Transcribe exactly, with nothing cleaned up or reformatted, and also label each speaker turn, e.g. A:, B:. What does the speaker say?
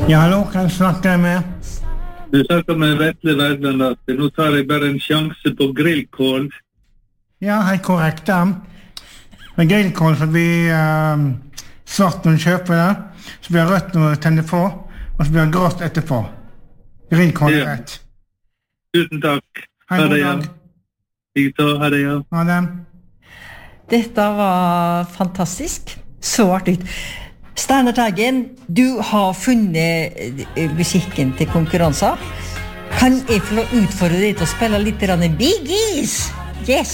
A: Ja, hallo, kan jeg snakke med?
B: Du snakker med Vetle Verdland. Nå tar jeg bare en sjanse på grillkål.
A: Ja, helt korrekt. Ja. Med grillkål så blir um, svart når du kjøper det, så blir rødt når du tenner på, og så blir grått etterpå. Grillkål er
B: Ja.
A: rett.
B: Tusen takk.
A: Ha en god
B: ja.
A: dag.
B: Likeså, ha det, ja.
A: Ha det.
C: Dette var fantastisk. Så artig. Steinar Teigen, du har funnet eh, musikken til konkurranser. Kan jeg få utfordre deg til å spille litt grann Biggies? Yes!